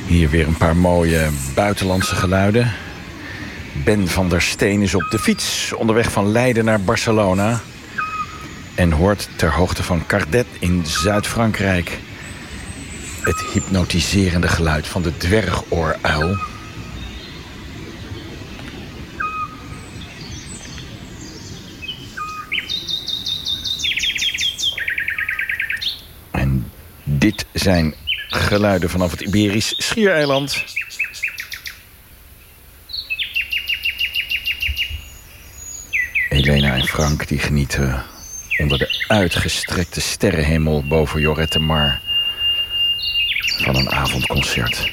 Hier weer een paar mooie buitenlandse geluiden. Ben van der Steen is op de fiets onderweg van Leiden naar Barcelona en hoort ter hoogte van Cardet in Zuid-Frankrijk het hypnotiserende geluid van de dwergooruil. En dit zijn geluiden vanaf het Iberisch Schiereiland. Elena en Frank die genieten onder de uitgestrekte sterrenhemel boven Lloret de Mar van een avondconcert.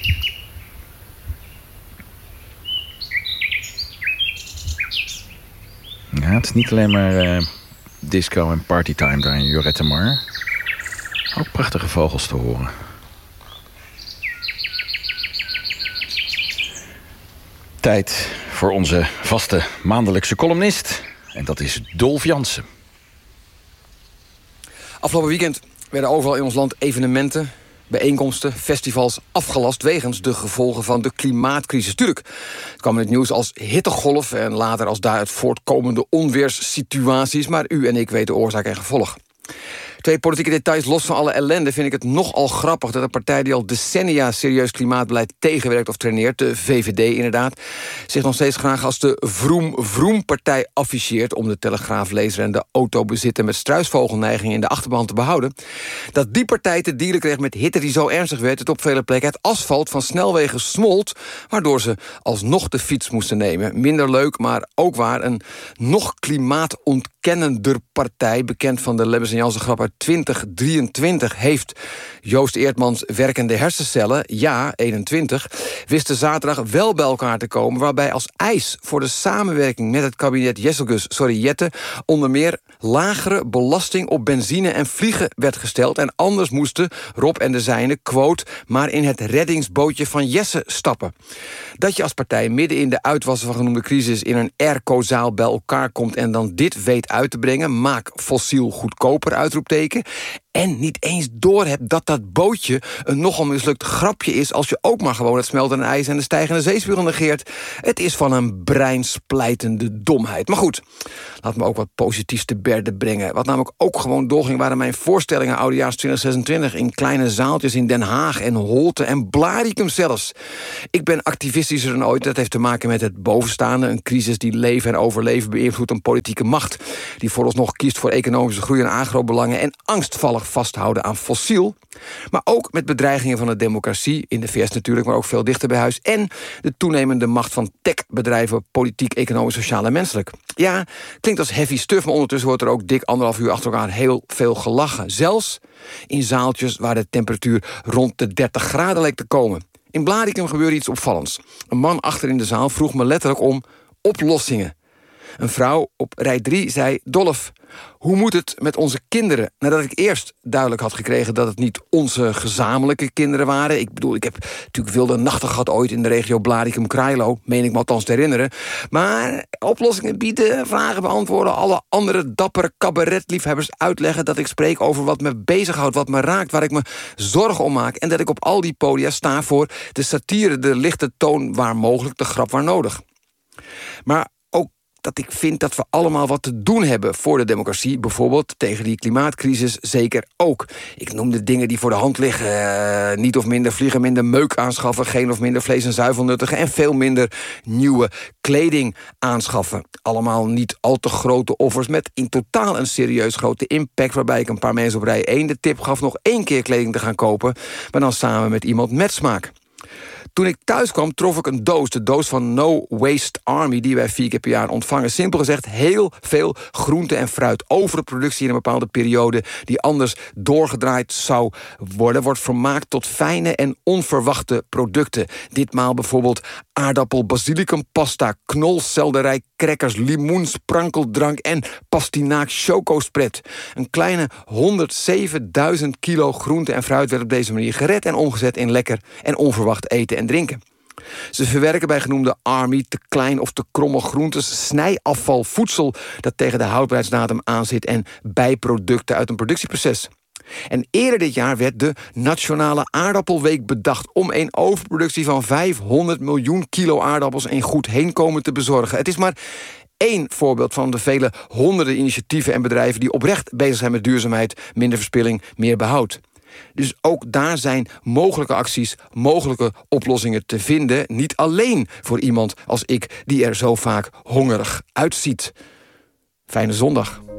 Ja, het is niet alleen maar disco en partytime daar in Lloret de Mar. Ook prachtige vogels te horen. Tijd voor onze vaste maandelijkse columnist. En dat is Dolf Jansen. Afgelopen weekend werden overal in ons land evenementen, bijeenkomsten, festivals afgelast wegens de gevolgen van de klimaatcrisis. Tuurlijk, het kwam in het nieuws als hittegolf en later als daaruit voortkomende onweerssituaties. Maar u en ik weten oorzaak en gevolg. Twee politieke details los van alle ellende vind ik het nogal grappig dat een partij die al decennia serieus klimaatbeleid tegenwerkt of traineert, de VVD inderdaad, zich nog steeds graag als de Vroom-Vroom-partij afficheert om de Telegraaflezer en de autobezitter met struisvogelneigingen in de achterban te behouden. Dat die partij te dealen kreeg met hitte die zo ernstig werd dat op vele plekken het asfalt van snelwegen smolt, waardoor ze alsnog de fiets moesten nemen. Minder leuk, maar ook waar. Een nog klimaatontkennender partij, bekend van de Lebbes en Jansen grap uit 2023, heeft Joost Eertmans werkende hersencellen, ja, 21, wisten zaterdag wel bij elkaar te komen, waarbij als eis voor de samenwerking met het kabinet Jette onder meer lagere belasting op benzine en vliegen werd gesteld en anders moesten Rob en de zijnen, quote, maar in het reddingsbootje van Jesse stappen. Dat je als partij midden in de uitwassen van genoemde crisis in een airco-zaal bij elkaar komt en dan dit weet uit te brengen, maak fossiel goedkoper, uitroepteken, en niet eens doorhebt dat dat bootje een nogal mislukt grapje is als je ook maar gewoon het smeltende ijs en de stijgende zeespiegel negeert. Het is van een breinsplijtende domheid. Maar goed, laat me ook wat positiefs te berde brengen. Wat namelijk ook gewoon doorging waren mijn voorstellingen oudejaars 2026 in kleine zaaltjes in Den Haag en Holte en Blaricum zelfs. Ik ben activistischer dan ooit. Dat heeft te maken met het bovenstaande. Een crisis die leven en overleven beïnvloedt een politieke macht die vooralsnog kiest voor economische groei en agrobelangen en angstvallig vasthouden aan fossiel. Maar ook met bedreigingen van de democratie, in de VS natuurlijk, maar ook veel dichter bij huis, en de toenemende macht van techbedrijven, politiek, economisch, sociaal en menselijk. Ja, klinkt als heavy stuff, maar ondertussen wordt er ook dik 1,5 uur achter elkaar heel veel gelachen. Zelfs in zaaltjes waar de temperatuur rond de 30 graden leek te komen. In Blaricum gebeurde iets opvallends. Een man achter in de zaal vroeg me letterlijk om oplossingen. Een vrouw op rij 3 zei: Dolf, hoe moet het met onze kinderen? Nadat ik eerst duidelijk had gekregen dat het niet onze gezamenlijke kinderen waren. Ik bedoel, ik heb natuurlijk wilde nachten gehad ooit in de regio Blaricum-Krailo, meen ik me althans te herinneren. Maar oplossingen bieden, vragen beantwoorden, alle andere dappere cabaretliefhebbers uitleggen dat ik spreek over wat me bezighoudt, wat me raakt, waar ik me zorgen om maak. En dat ik op al die podia sta voor de satire, de lichte toon waar mogelijk, de grap waar nodig. Maar dat ik vind dat we allemaal wat te doen hebben voor de democratie. Bijvoorbeeld tegen die klimaatcrisis zeker ook. Ik noem de dingen die voor de hand liggen. Niet of minder vliegen, minder meuk aanschaffen, geen of minder vlees en zuivel nuttigen en veel minder nieuwe kleding aanschaffen. Allemaal niet al te grote offers met in totaal een serieus grote impact, waarbij ik een paar mensen op rij 1 de tip gaf nog 1 keer kleding te gaan kopen, maar dan samen met iemand met smaak. Toen ik thuis kwam, trof ik een doos. De doos van No Waste Army, die wij 4 keer per jaar ontvangen. Simpel gezegd, heel veel groente en fruit. Overproductie in een bepaalde periode die anders doorgedraaid zou worden, wordt vermaakt tot fijne en onverwachte producten. Ditmaal bijvoorbeeld aardappel, basilicum, pasta, knolselderij, crackers, limoen, sprankeldrank en pastinaak chocospread. Een kleine 107.000 kilo groente en fruit werd op deze manier gered en omgezet in lekker en onverwacht eten en drinken. Ze verwerken bij genoemde Army te klein of te kromme groentes, snijafval, voedsel dat tegen de houdbaarheidsdatum aanzit en bijproducten uit een productieproces. En eerder dit jaar werd de Nationale Aardappelweek bedacht om een overproductie van 500 miljoen kilo aardappels en goed heenkomen te bezorgen. Het is maar één voorbeeld van de vele honderden initiatieven en bedrijven die oprecht bezig zijn met duurzaamheid, minder verspilling, meer behoud. Dus ook daar zijn mogelijke acties, mogelijke oplossingen te vinden. Niet alleen voor iemand als ik die er zo vaak hongerig uitziet. Fijne zondag.